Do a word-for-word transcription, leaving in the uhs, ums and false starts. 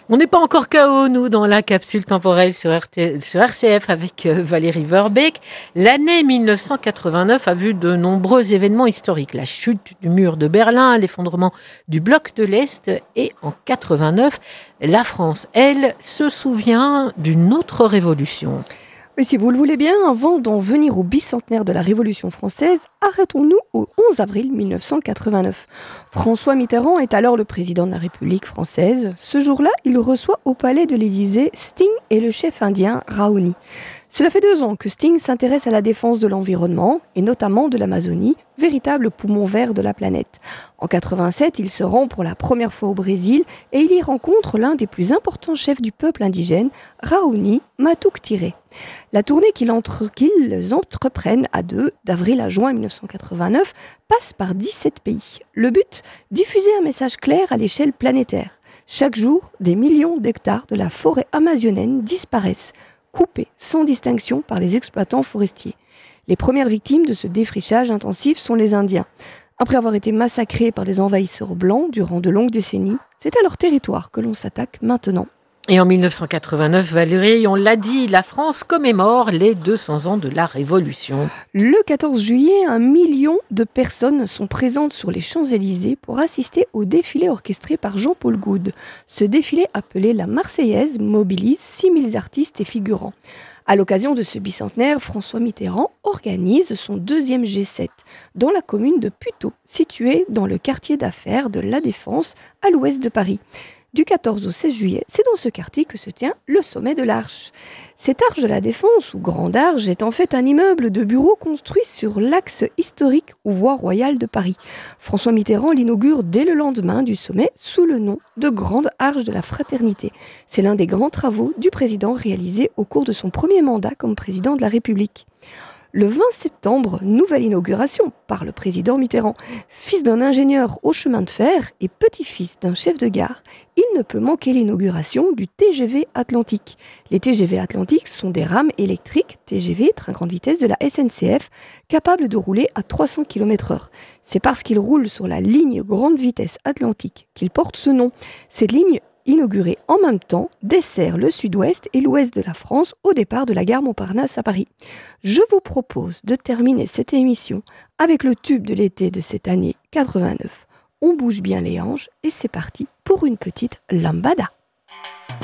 On n'est pas encore K O, nous, dans la capsule temporelle sur, R T, sur R C F avec euh, Valérie Verbeek. L'année mille neuf cent quatre-vingt-neuf a vu de nombreux événements historiques. La chute du mur de Berlin, l'effondrement du bloc de l'Est. Et en quatre-vingt-neuf, la France, elle, se souvient d'une autre révolution. Mais si vous le voulez bien, avant d'en venir au bicentenaire de la Révolution française, arrêtons-nous au onze avril mille neuf cent quatre-vingt-neuf. François Mitterrand est alors le président de la République française. Ce jour-là, il reçoit au palais de l'Élysée Sting et le chef indien Raoni. Cela fait deux ans que Sting s'intéresse à la défense de l'environnement, et notamment de l'Amazonie, véritable poumon vert de la planète. En quatre-vingt-sept, il se rend pour la première fois au Brésil et il y rencontre l'un des plus importants chefs du peuple indigène, Raoni Matuk-Tiré. La tournée qu'ils, entre, qu'ils entreprennent à deux, d'avril à juin mille neuf cent quatre-vingt-neuf, passe par dix-sept pays. Le but ? Diffuser un message clair à l'échelle planétaire. Chaque jour, des millions d'hectares de la forêt amazonienne disparaissent, coupés sans distinction par les exploitants forestiers. Les premières victimes de ce défrichage intensif sont les Indiens. Après avoir été massacrés par des envahisseurs blancs durant de longues décennies, c'est à leur territoire que l'on s'attaque maintenant. Et en mille neuf cent quatre-vingt-neuf, Valérie, on l'a dit, la France commémore les deux cents ans de la Révolution. Le quatorze juillet, un million de personnes sont présentes sur les Champs-Élysées pour assister au défilé orchestré par Jean-Paul Goude. Ce défilé, appelé la Marseillaise, mobilise six mille artistes et figurants. À l'occasion de ce bicentenaire, François Mitterrand organise son deuxième G sept dans la commune de Puteaux, située dans le quartier d'affaires de La Défense, à l'ouest de Paris. Du quatorze au seize juillet, c'est dans ce quartier que se tient le sommet de l'Arche. Cette Arche de la Défense, ou Grande Arche, est en fait un immeuble de bureaux construit sur l'axe historique ou voie royale de Paris. François Mitterrand l'inaugure dès le lendemain du sommet sous le nom de Grande Arche de la Fraternité. C'est l'un des grands travaux du président réalisés au cours de son premier mandat comme président de la République. Le vingt septembre, nouvelle inauguration par le président Mitterrand. Fils d'un ingénieur au chemin de fer et petit-fils d'un chef de gare, il ne peut manquer l'inauguration du T G V Atlantique. Les T G V Atlantiques sont des rames électriques, T G V, train grande vitesse de la S N C F, capables de rouler à trois cents kilomètres heure. C'est parce qu'ils roulent sur la ligne grande vitesse Atlantique qu'ils portent ce nom. Cette ligne inaugurée en même temps, dessert le sud-ouest et l'ouest de la France au départ de la gare Montparnasse à Paris. Je vous propose de terminer cette émission avec le tube de l'été de cette année quatre-vingt-neuf. On bouge bien les hanches et c'est parti pour une petite lambada.